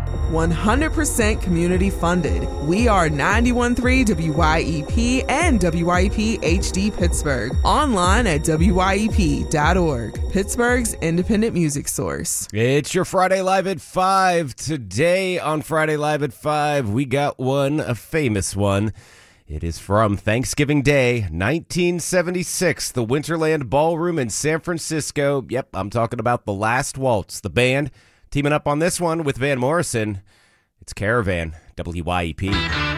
100% community funded. We are 91.3 WYEP and WYEP HD Pittsburgh. Online at WYEP.org. Pittsburgh's independent music source. It's your Friday Live at 5. Today on Friday Live at 5, we got one, a famous one. It is from Thanksgiving Day, 1976, the Winterland Ballroom in San Francisco. Yep, I'm talking about The Last Waltz. The band teaming up on this one with Van Morrison. It's Caravan, WYEP.